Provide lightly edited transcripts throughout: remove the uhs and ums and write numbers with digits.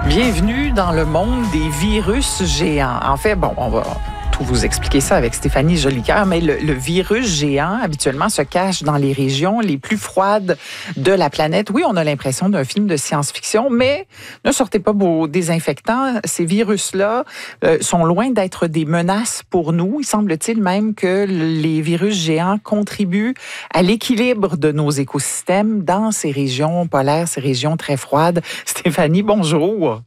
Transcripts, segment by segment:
Bienvenue dans le monde des virus géants. En fait, on va tout vous expliquer ça avec Stéphanie Jolicoeur, mais le virus géant, habituellement, se cache dans les régions les plus froides de la planète. Oui, on a l'impression d'un film de science-fiction, mais ne sortez pas vos désinfectants. Ces virus-là sont loin d'être des menaces pour nous. Il semble-t-il même que les virus géants contribuent à l'équilibre de nos écosystèmes dans ces régions polaires, ces régions très froides. Stéphanie, bonjour.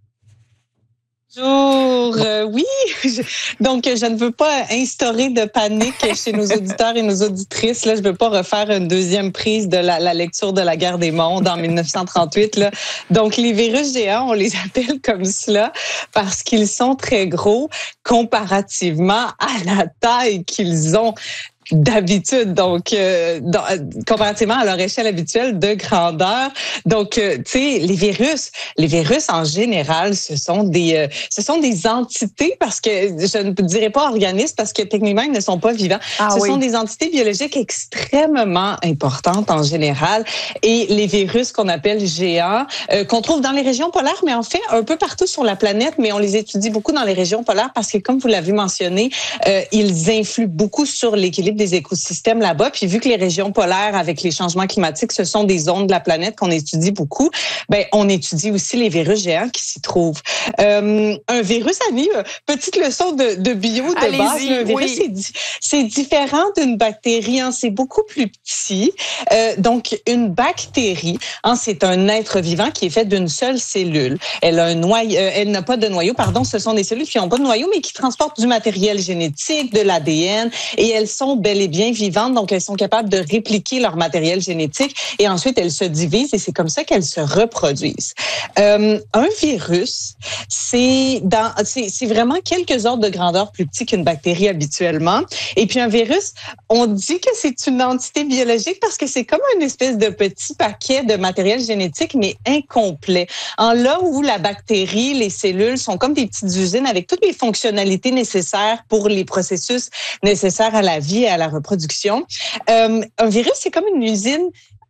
Bonjour. Oui, donc je ne veux pas instaurer de panique chez nos auditeurs et nos auditrices. Là, je ne veux pas refaire une deuxième prise de la lecture de la guerre des mondes en 1938. Là. Donc, les virus géants, on les appelle comme cela parce qu'ils sont très gros comparativement à la taille qu'ils ont d'habitude, donc comparativement à leur échelle habituelle de grandeur. Donc, tu sais, les virus en général, ce sont des entités, parce que je ne dirais pas organismes parce que techniquement ils ne sont pas vivants. Sont des entités biologiques extrêmement importantes en général, et les virus qu'on appelle géants, qu'on trouve dans les régions polaires, mais en fait un peu partout sur la planète, mais on les étudie beaucoup dans les régions polaires parce que, comme vous l'avez mentionné, ils influent beaucoup sur l'équilibre des écosystèmes là-bas. Puis vu que les régions polaires, avec les changements climatiques, ce sont des zones de la planète qu'on étudie beaucoup, on étudie aussi les virus géants qui s'y trouvent. Un virus, Annie, petite leçon de bio de base. Un virus, c'est différent d'une bactérie. C'est beaucoup plus petit. Donc, une bactérie, c'est un être vivant qui est fait d'une seule cellule. Elle a un noyau, elle n'a pas de noyau, ce sont des cellules qui n'ont pas de noyau, mais qui transportent du matériel génétique, de l'ADN, et elles sont bel et bien vivantes, donc elles sont capables de répliquer leur matériel génétique, et ensuite elles se divisent, et c'est comme ça qu'elles se reproduisent. Un virus, c'est vraiment quelques ordres de grandeur plus petits qu'une bactérie habituellement. Et puis un virus, on dit que c'est une entité biologique parce que c'est comme une espèce de petit paquet de matériel génétique, mais incomplet. Là où la bactérie, les cellules sont comme des petites usines avec toutes les fonctionnalités nécessaires pour les processus nécessaires à la vie et à la reproduction. Un virus, c'est comme une usine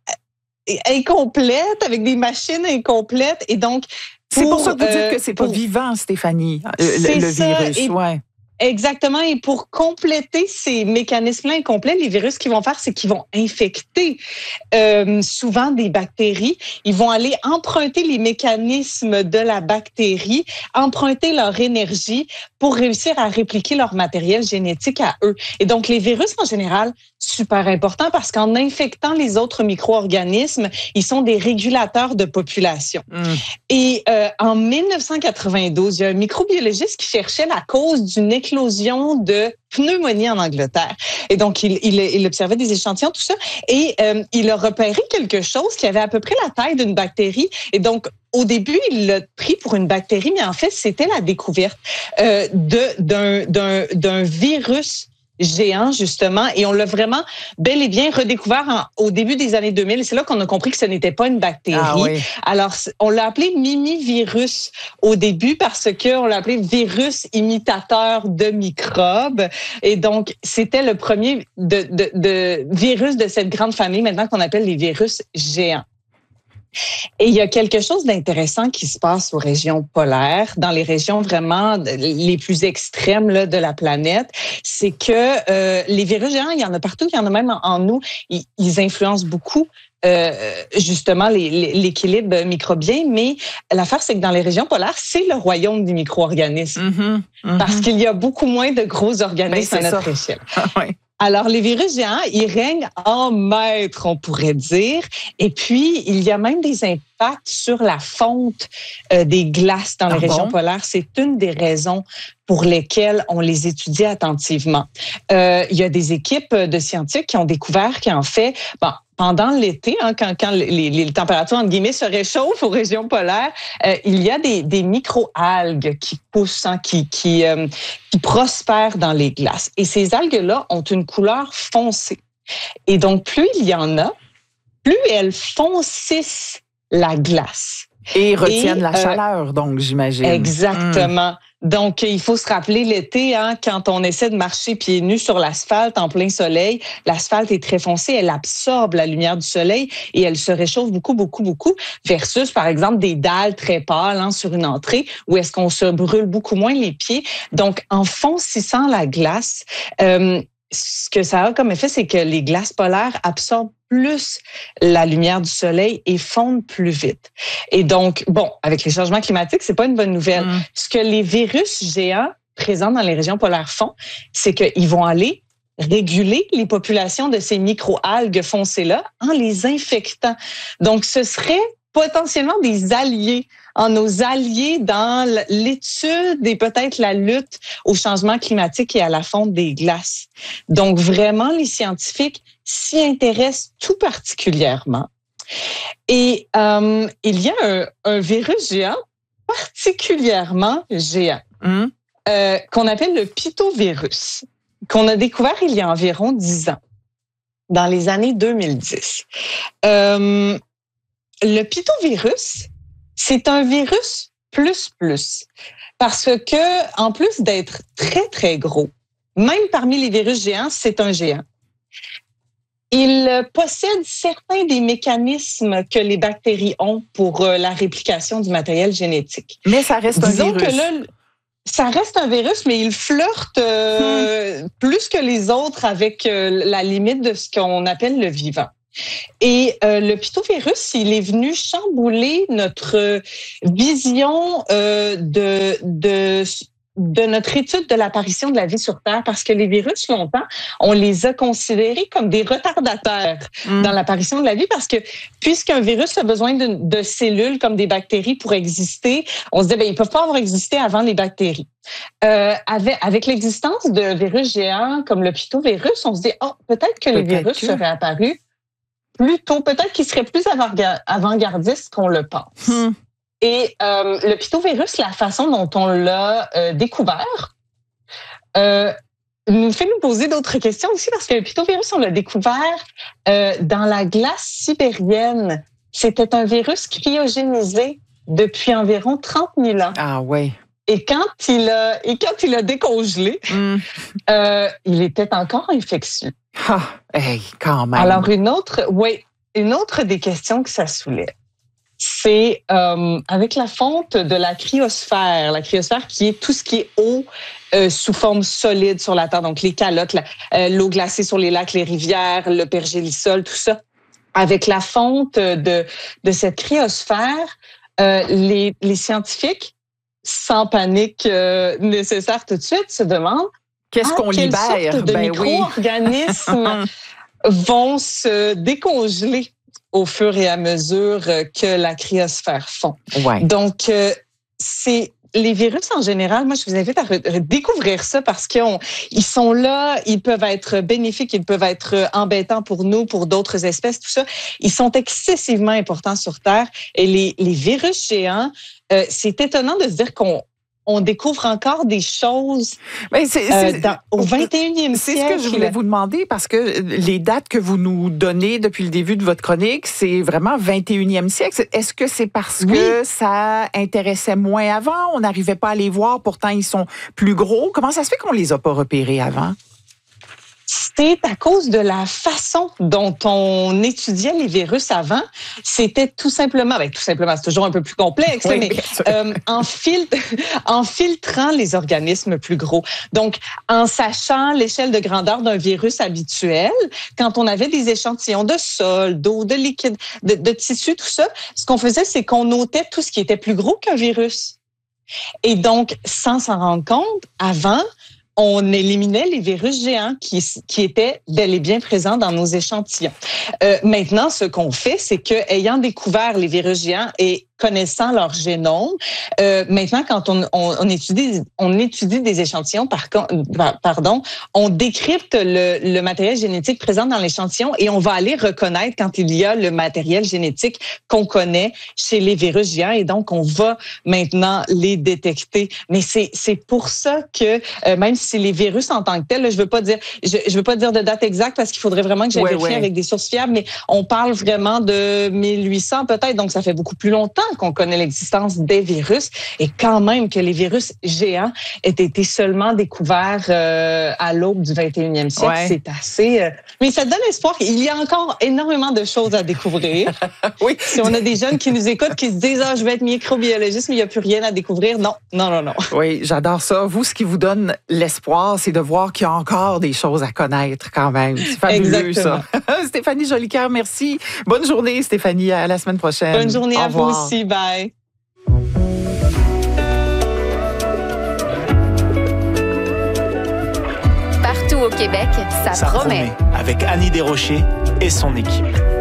incomplète, avec des machines incomplètes, et donc c'est pour ça que vous dites que c'est pas vivant, Stéphanie, le virus. Ouais. Exactement. Et pour compléter ces mécanismes-là incomplets, les virus qu'ils vont faire, c'est qu'ils vont infecter souvent des bactéries. Ils vont aller emprunter les mécanismes de la bactérie, emprunter leur énergie pour réussir à répliquer leur matériel génétique à eux. Et donc, les virus, en général, super important parce qu'en infectant les autres micro-organismes, ils sont des régulateurs de population. Et en 1992, il y a un microbiologiste qui cherchait la cause d'une éclosion de pneumonie en Angleterre. Et donc, il observait des échantillons, tout ça, et il a repéré quelque chose qui avait à peu près la taille d'une bactérie. Et donc, au début, il l'a pris pour une bactérie, mais en fait, c'était la découverte d'un virus géant, justement, et on l'a vraiment bel et bien redécouvert au début des années 2000. Et c'est là qu'on a compris que ce n'était pas une bactérie. Alors, on l'a appelé mini-virus au début parce qu'on l'a appelé virus imitateur de microbes. Et donc, c'était le premier de virus de cette grande famille maintenant qu'on appelle les virus géants. Et il y a quelque chose d'intéressant qui se passe aux régions polaires, dans les régions vraiment les plus extrêmes là, de la planète, c'est que les virus géants, il y en a partout, il y en a même en nous, ils influencent beaucoup justement l'équilibre microbien, mais l'affaire, c'est que dans les régions polaires, c'est le royaume des micro-organismes, parce qu'il y a beaucoup moins de gros organismes à notre échelle. Alors, les virus géants, ils règnent en maître, on pourrait dire. Et puis, il y a même des impacts sur la fonte des glaces dans les régions polaires. C'est une des raisons pour lesquelles on les étudie attentivement. Il y a des équipes de scientifiques qui ont découvert qu'en fait, pendant l'été, quand les températures, entre guillemets, se réchauffent aux régions polaires, il y a des micro-algues qui poussent, qui prospèrent dans les glaces. Et ces algues-là ont une couleur foncée. Et donc, plus il y en a, plus elles foncissent la glace. Et retiennent la chaleur, donc, j'imagine. Exactement. Donc, il faut se rappeler l'été, quand on essaie de marcher pieds nus sur l'asphalte en plein soleil, l'asphalte est très foncée, elle absorbe la lumière du soleil et elle se réchauffe beaucoup, beaucoup, beaucoup, versus, par exemple, des dalles très pâles sur une entrée où est-ce qu'on se brûle beaucoup moins les pieds. Donc, en foncissant la glace, ce que ça a comme effet, c'est que les glaces polaires absorbent plus la lumière du soleil et fondent plus vite. Et donc, avec les changements climatiques, c'est pas une bonne nouvelle. Ce que les virus géants présents dans les régions polaires font, c'est qu'ils vont aller réguler les populations de ces micro-algues foncées-là en les infectant. Donc, ce serait potentiellement des alliés, nos alliés dans l'étude et peut-être la lutte au changement climatique et à la fonte des glaces. Donc, vraiment, les scientifiques s'y intéressent tout particulièrement. Et il y a un virus géant particulièrement géant qu'on appelle le pitovirus, qu'on a découvert il y a environ 10 ans, dans les années 2010. Le pitovirus, c'est un virus plus, parce que en plus d'être très, très gros, même parmi les virus géants, c'est un géant. Il possède certains des mécanismes que les bactéries ont pour la réplication du matériel génétique. Mais ça reste un virus. Que là, ça reste un virus, mais il flirte plus que les autres avec la limite de ce qu'on appelle le vivant. Et le pitovirus, il est venu chambouler notre vision de notre étude de l'apparition de la vie sur Terre, parce que les virus, longtemps, on les a considérés comme des retardateurs dans l'apparition de la vie, parce que puisqu'un virus a besoin de cellules comme des bactéries pour exister, on se dit, ils peuvent pas avoir existé avant les bactéries. Avec l'existence de virus géants comme le pitovirus, on se dit, peut-être que les virus seraient apparus plus tôt, peut-être qu'ils seraient plus avant-gardistes qu'on le pense. Et le pitovirus, la façon dont on l'a découvert, nous fait nous poser d'autres questions aussi, parce que le pitovirus, on l'a découvert dans la glace sibérienne. C'était un virus cryogénisé depuis environ 30 000 ans. Ah oui. Et quand il a décongelé, il était encore infectieux. Quand même. Alors, une autre des questions que ça soulève, c'est avec la fonte de la cryosphère qui est tout ce qui est eau sous forme solide sur la Terre, donc les calottes, l'eau glacée sur les lacs, les rivières, le pergélisol, tout ça. Avec la fonte de cette cryosphère, les scientifiques, sans panique nécessaire tout de suite, se demandent qu'est-ce qu'on libère? Quelle sorte de micro-organismes vont se décongeler au fur et à mesure que la cryosphère fond. Ouais. Donc, c'est les virus en général. Moi, je vous invite à découvrir ça, parce qu'ils sont là, ils peuvent être bénéfiques, ils peuvent être embêtants pour nous, pour d'autres espèces, tout ça. Ils sont excessivement importants sur Terre. Et les virus géants, c'est étonnant de se dire qu'on découvre encore des choses au 21e siècle. C'est ce que je voulais vous demander, parce que les dates que vous nous donnez depuis le début de votre chronique, c'est vraiment 21e siècle. Est-ce que c'est parce que ça intéressait moins avant? On n'arrivait pas à les voir, pourtant ils sont plus gros. Comment ça se fait qu'on les a pas repérés avant? C'est à cause de la façon dont on étudiait les virus avant. C'était tout simplement, c'est toujours un peu plus complexe, mais en filtrant les organismes plus gros. Donc, en sachant l'échelle de grandeur d'un virus habituel, quand on avait des échantillons de sol, d'eau, de liquide, de tissu, tout ça, ce qu'on faisait, c'est qu'on notait tout ce qui était plus gros qu'un virus. Et donc, sans s'en rendre compte, avant, on éliminait les virus géants qui étaient bel et bien présents dans nos échantillons. Maintenant, ce qu'on fait, c'est que, ayant découvert les virus géants et connaissant leur génome, maintenant, quand on étudie des échantillons, on décrypte le matériel génétique présent dans l'échantillon et on va aller reconnaître quand il y a le matériel génétique qu'on connaît chez les virus géants, et donc on va maintenant les détecter. Mais c'est pour ça que même si les virus en tant que tels, là, je veux pas dire de date exacte, parce qu'il faudrait vraiment que j'aille vérifier avec des sources fiables, mais on parle vraiment de 1800 peut-être, donc ça fait beaucoup plus longtemps qu'on connaît l'existence des virus et quand même que les virus géants aient été seulement découverts à l'aube du 21e siècle. Ouais. C'est assez... Mais ça donne espoir. Il y a encore énormément de choses à découvrir. Oui. Si on a des jeunes qui nous écoutent, qui se disent « Ah, je vais être microbiologiste, mais il n'y a plus rien à découvrir. » Non. Oui, j'adore ça. Vous, ce qui vous donne l'espoir, c'est de voir qu'il y a encore des choses à connaître quand même. C'est fabuleux, exactement. ça. Stéphanie Jolicoeur, merci. Bonne journée, Stéphanie. À la semaine prochaine. Bonne journée Au à revoir. vous aussi. Bye. Partout au Québec, ça promet. Avec Annie Desrochers et son équipe.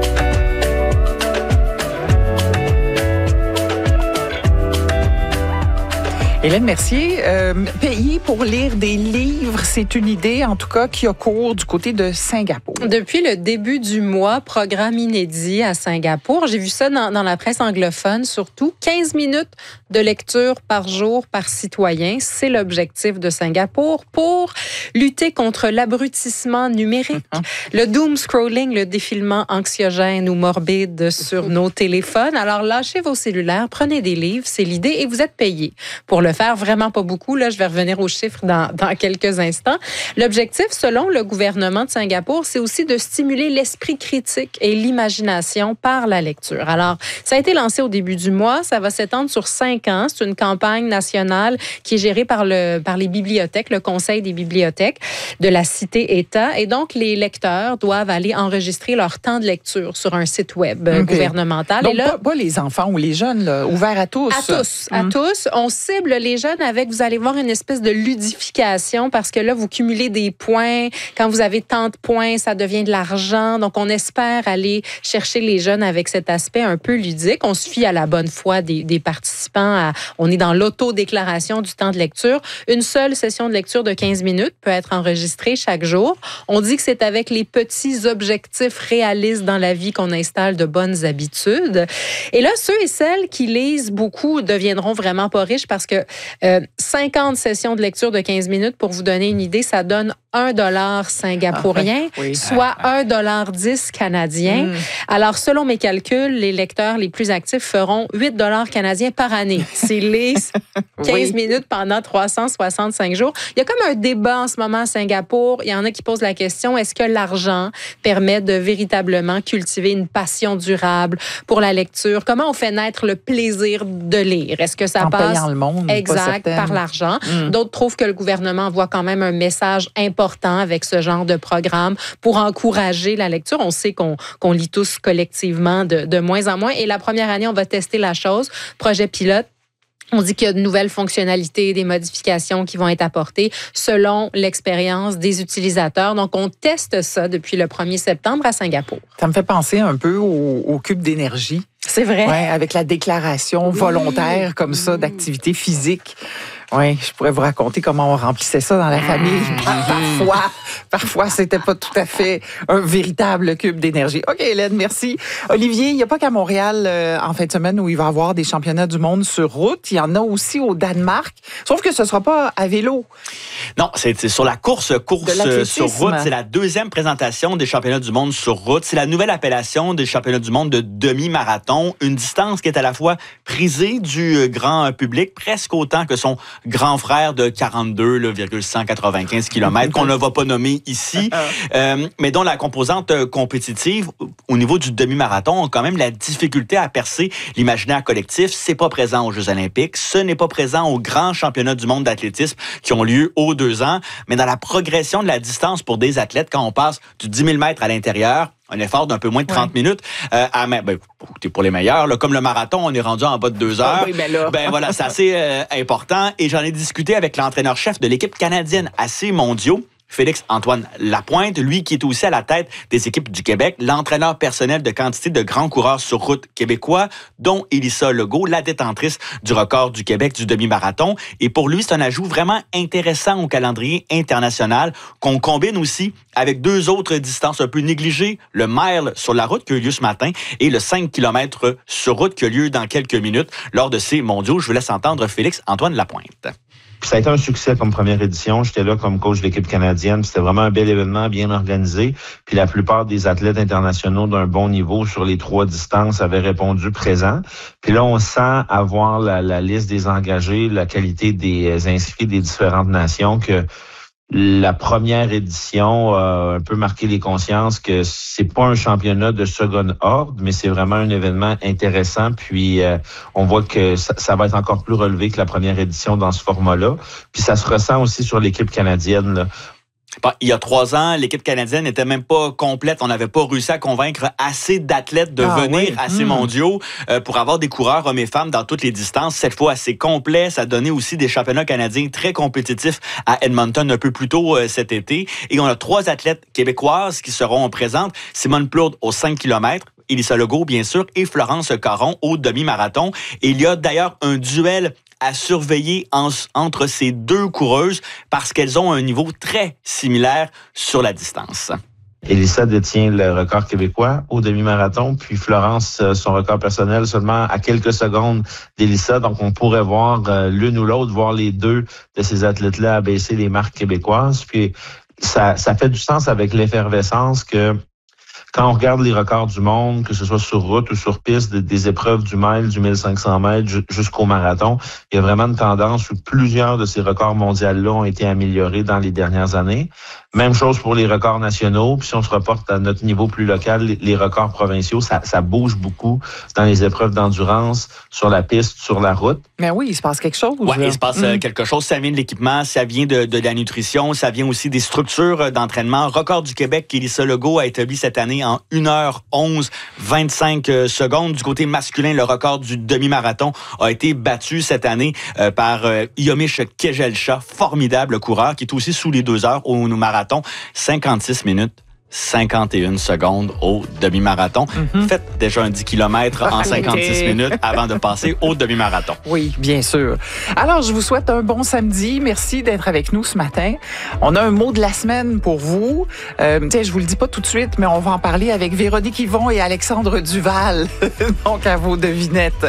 Hélène Mercier, payer pour lire des livres, c'est une idée, en tout cas, qui a cours du côté de Singapour. Depuis le début du mois, programme inédit à Singapour. J'ai vu ça dans la presse anglophone, surtout. 15 minutes de lecture par jour par citoyen. C'est l'objectif de Singapour pour lutter contre l'abrutissement numérique, le doom scrolling, le défilement anxiogène ou morbide sur nos téléphones. Alors, lâchez vos cellulaires, prenez des livres, c'est l'idée, et vous êtes payé pour le faire. Vraiment pas beaucoup. Là, je vais revenir aux chiffres dans quelques instants. L'objectif, selon le gouvernement de Singapour, c'est aussi de stimuler l'esprit critique et l'imagination par la lecture. Alors, ça a été lancé au début du mois. Ça va s'étendre sur 5 ans. C'est une campagne nationale qui est gérée par les bibliothèques, le Conseil des bibliothèques de la Cité-État. Et donc, les lecteurs doivent aller enregistrer leur temps de lecture sur un site web gouvernemental. Donc, et là, pas les enfants ou les jeunes, là, ouvert à tous. À tous. On cible les jeunes avec, vous allez voir, une espèce de ludification parce que là, vous cumulez des points. Quand vous avez tant de points, ça devient de l'argent. Donc, on espère aller chercher les jeunes avec cet aspect un peu ludique. On se fie à la bonne foi des participants. On est dans l'autodéclaration du temps de lecture. Une seule session de lecture de 15 minutes peut être enregistrée chaque jour. On dit que c'est avec les petits objectifs réalistes dans la vie qu'on installe de bonnes habitudes. Et là, ceux et celles qui lisent beaucoup deviendront vraiment pas riches parce que 50 sessions de lecture de 15 minutes, pour vous donner une idée, ça donne $1 singapourien, soit $1.10 canadien. Alors, selon mes calculs, les lecteurs les plus actifs feront $8 canadiens par année s'ils lisent 15 minutes pendant 365 jours. Il y a comme un débat en ce moment à Singapour. Il y en a qui posent la question, est-ce que l'argent permet de véritablement cultiver une passion durable pour la lecture? Comment on fait naître le plaisir de lire? Est-ce que ça passe payant le monde, exact par l'argent? D'autres trouvent que le gouvernement envoie quand même un message important avec ce genre de programme pour encourager la lecture. On sait qu'on lit tous collectivement de moins en moins. Et la première année, on va tester la chose. Projet pilote. On dit qu'il y a de nouvelles fonctionnalités, des modifications qui vont être apportées selon l'expérience des utilisateurs. Donc, on teste ça depuis le 1er septembre à Singapour. Ça me fait penser un peu au cube d'énergie. C'est vrai. Ouais, avec la déclaration volontaire comme ça d'activité physique. Oui, je pourrais vous raconter comment on remplissait ça dans la famille. Parfois, c'était pas tout à fait un véritable cube d'énergie. OK, Hélène, merci. Olivier, il n'y a pas qu'à Montréal en fin de semaine où il va y avoir des championnats du monde sur route. Il y en a aussi au Danemark. Sauf que ce ne sera pas à vélo. Non, c'est sur la course sur route. C'est la deuxième présentation des championnats du monde sur route. C'est la nouvelle appellation des championnats du monde de demi-marathon. Une distance qui est à la fois prisée du grand public, presque autant que son grand frère de 42,195 km, qu'on ne va pas nommer ici, mais dont la composante compétitive au niveau du demi-marathon a quand même la difficulté à percer l'imaginaire collectif. C'est pas présent aux Jeux olympiques, ce n'est pas présent aux grands championnats du monde d'athlétisme qui ont lieu aux 2 ans, mais dans la progression de la distance pour des athlètes, quand on passe du 10 000 mètres à l'intérieur, un effort d'un peu moins de 30 minutes. Pour les meilleurs, là, comme le marathon, on est rendu en bas de 2 heures. Voilà, c'est assez important. Et j'en ai discuté avec l'entraîneur-chef de l'équipe canadienne AC Mondiaux, Félix-Antoine Lapointe, lui qui est aussi à la tête des équipes du Québec, l'entraîneur personnel de quantité de grands coureurs sur route québécois, dont Elissa Legault, la détentrice du record du Québec du demi-marathon. Et pour lui, c'est un ajout vraiment intéressant au calendrier international qu'on combine aussi avec 2 autres distances un peu négligées, le mile sur la route qui a eu lieu ce matin et le 5 km sur route qui a lieu dans quelques minutes lors de ces mondiaux. Je vous laisse entendre Félix-Antoine Lapointe. Puis ça a été un succès comme première édition. J'étais là comme coach de l'équipe canadienne. C'était vraiment un bel événement, bien organisé. Puis la plupart des athlètes internationaux d'un bon niveau sur les 3 distances avaient répondu présent. Puis là, on sent avoir la liste des engagés, la qualité des inscrits des différentes nations que la première édition a un peu marqué les consciences que c'est pas un championnat de second ordre, mais c'est vraiment un événement intéressant. Puis on voit que ça va être encore plus relevé que la première édition dans ce format-là. Puis ça se ressent aussi sur l'équipe canadienne, là. Il y a 3 ans, l'équipe canadienne n'était même pas complète. On n'avait pas réussi à convaincre assez d'athlètes de venir à ces mondiaux pour avoir des coureurs hommes et femmes dans toutes les distances. Cette fois, assez complet. Ça a donné aussi des championnats canadiens très compétitifs à Edmonton un peu plus tôt cet été. Et on a 3 athlètes québécoises qui seront présentes. Simone Plourde aux 5 km. Elissa Legault, bien sûr, et Florence Caron au demi-marathon. Et il y a d'ailleurs un duel à surveiller entre ces 2 coureuses parce qu'elles ont un niveau très similaire sur la distance. Elissa détient le record québécois au demi-marathon, puis Florence, son record personnel seulement à quelques secondes d'Elissa. Donc, on pourrait voir l'une ou l'autre, voir les 2 de ces athlètes-là abaisser les marques québécoises. Puis, ça fait du sens avec l'effervescence que quand on regarde les records du monde, que ce soit sur route ou sur piste, des épreuves du mile, du 1500 mètres jusqu'au marathon, il y a vraiment une tendance où plusieurs de ces records mondiaux-là ont été améliorés dans les dernières années. Même chose pour les records nationaux. Puis si on se reporte à notre niveau plus local, les records provinciaux, ça bouge beaucoup dans les épreuves d'endurance, sur la piste, sur la route. Mais oui, il se passe quelque chose. Oui, il se passe quelque chose. Ça vient de l'équipement, ça vient de la nutrition, ça vient aussi des structures d'entraînement. Record du Québec qu'Elissa Legault a établi cette année en 1h11, 25 secondes. Du côté masculin, le record du demi-marathon a été battu cette année par Yomish Kejelcha, formidable coureur qui est aussi sous les 2 heures au marathon. 56 minutes, 51 secondes au demi-marathon. Faites déjà un 10 km en 56 minutes avant de passer au demi-marathon. Oui, bien sûr. Alors, je vous souhaite un bon samedi. Merci d'être avec nous ce matin. On a un mot de la semaine pour vous. Tiens, je vous le dis pas tout de suite, mais on va en parler avec Véronique Yvon et Alexandre Duval. Donc, à vos devinettes.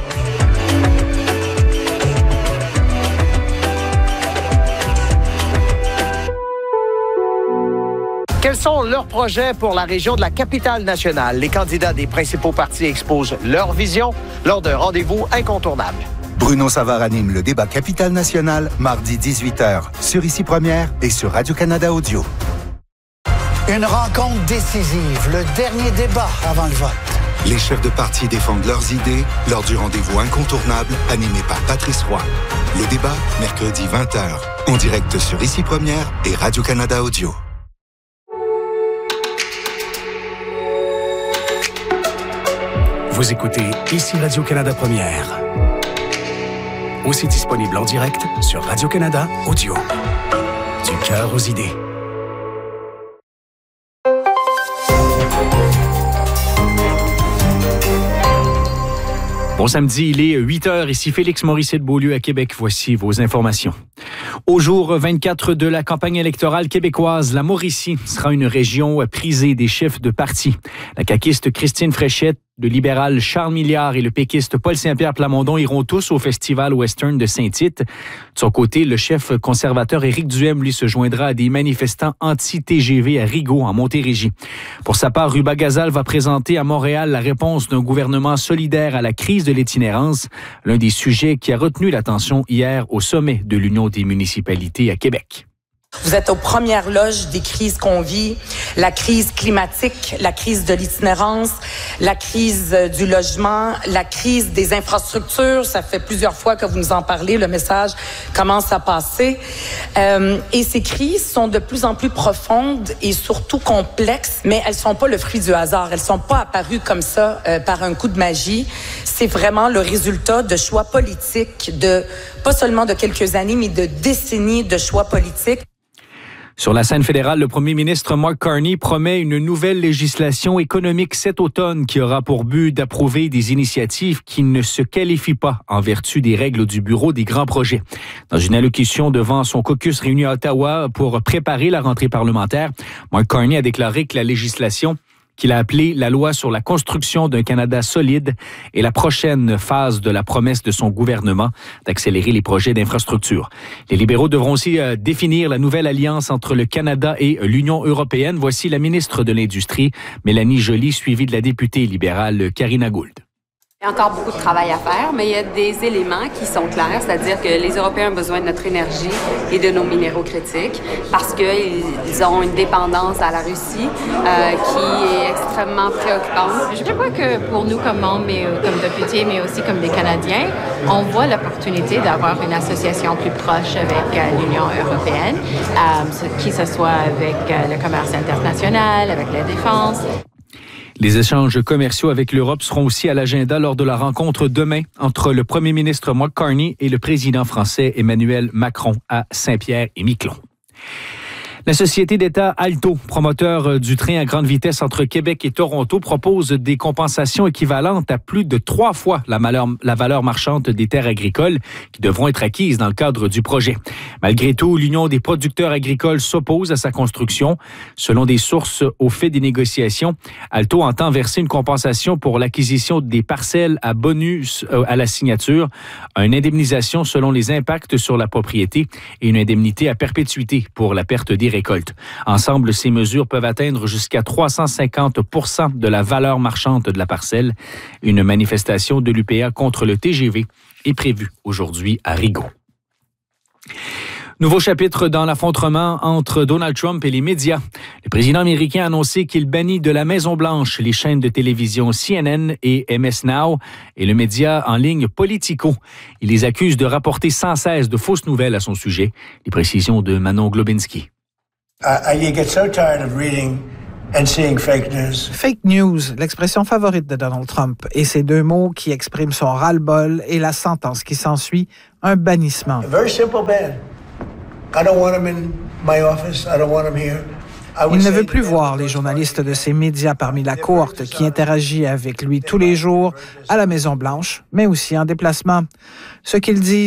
Quels sont leurs projets pour la région de la Capitale-Nationale? Les candidats des principaux partis exposent leur vision lors d'un rendez-vous incontournable. Bruno Savard anime le débat Capitale-Nationale, mardi 18h, sur Ici Première et sur Radio-Canada Audio. Une rencontre décisive, le dernier débat avant le vote. Les chefs de parti défendent leurs idées lors du rendez-vous incontournable animé par Patrice Roy. Le débat, mercredi 20h, en direct sur Ici Première et Radio-Canada Audio. Vous écoutez Ici Radio-Canada Première. Aussi disponible en direct sur Radio-Canada Audio. Du cœur aux idées. Bon samedi, il est 8h. Ici Félix Morisset-Beaulieu à Québec. Voici vos informations. Au jour 24 de la campagne électorale québécoise, la Mauricie sera une région prisée des chefs de parti. La caquiste Christine Fréchette, le libéral Charles Milliard et le péquiste Paul Saint-Pierre Plamondon iront tous au Festival Western de Saint-Tite. De son côté, le chef conservateur Éric Duhem, lui, se joindra à des manifestants anti-TGV à Rigaud, en Montérégie. Pour sa part, Ruba Gazal va présenter à Montréal la réponse d'un gouvernement solidaire à la crise de l'itinérance, l'un des sujets qui a retenu l'attention hier au sommet de l'Union des municipalités à Québec. Vous êtes aux premières loges des crises qu'on vit, la crise climatique, la crise de l'itinérance, la crise du logement, la crise des infrastructures. Ça fait plusieurs fois que vous nous en parlez, le message commence à passer. Et ces crises sont de plus en plus profondes et surtout complexes, mais elles sont pas le fruit du hasard. Elles sont pas apparues comme ça par un coup de magie. C'est vraiment le résultat de choix politiques, pas seulement de quelques années, mais de décennies de choix politiques. Sur la scène fédérale, le premier ministre Mark Carney promet une nouvelle législation économique cet automne qui aura pour but d'approuver des initiatives qui ne se qualifient pas en vertu des règles du Bureau des grands projets. Dans une allocution devant son caucus réuni à Ottawa pour préparer la rentrée parlementaire, Mark Carney a déclaré que la législation qu'il a appelé la loi sur la construction d'un Canada solide et la prochaine phase de la promesse de son gouvernement d'accélérer les projets d'infrastructure. Les libéraux devront aussi définir la nouvelle alliance entre le Canada et l'Union européenne. Voici la ministre de l'Industrie, Mélanie Joly, suivie de la députée libérale Karina Gould. Il y a encore beaucoup de travail à faire, mais il y a des éléments qui sont clairs, c'est-à-dire que les Européens ont besoin de notre énergie et de nos minéraux critiques parce qu'ils ont une dépendance à la Russie qui est extrêmement préoccupante. Je crois que pour nous comme membres, mais comme députés, mais aussi comme des Canadiens, on voit l'opportunité d'avoir une association plus proche avec l'Union européenne, qui ce soit avec le commerce international, avec la défense. Les échanges commerciaux avec l'Europe seront aussi à l'agenda lors de la rencontre demain entre le premier ministre Mark Carney et le président français Emmanuel Macron à Saint-Pierre-et-Miquelon. La société d'État Alto, promoteur du train à grande vitesse entre Québec et Toronto, propose des compensations équivalentes à plus de 3 fois la valeur marchande des terres agricoles qui devront être acquises dans le cadre du projet. Malgré tout, l'Union des producteurs agricoles s'oppose à sa construction. Selon des sources au fait des négociations, Alto entend verser une compensation pour l'acquisition des parcelles à bonus à la signature, une indemnisation selon les impacts sur la propriété et une indemnité à perpétuité pour la perte des récoltes. Ensemble, ces mesures peuvent atteindre jusqu'à 350 % de la valeur marchande de la parcelle. Une manifestation de l'UPA contre le TGV est prévue aujourd'hui à Rigaud. Nouveau chapitre dans l'affrontement entre Donald Trump et les médias. Le président américain a annoncé qu'il bannit de la Maison-Blanche les chaînes de télévision CNN et MS Now et le média en ligne Politico. Il les accuse de rapporter sans cesse de fausses nouvelles à son sujet. Les précisions de Manon Globinski. You get so tired of reading and seeing fake news. Fake news, l'expression favorite de Donald Trump, et ces deux mots qui expriment son ras-le-bol et la sentence qui s'ensuit, un bannissement. A very simple ban. I don't want him in my office. I don't want him here. Il ne veut plus voir les journalistes de ces médias parmi la cohorte qui interagit avec lui tous les jours à la Maison-Blanche, mais aussi en déplacement. Ce qu'il dit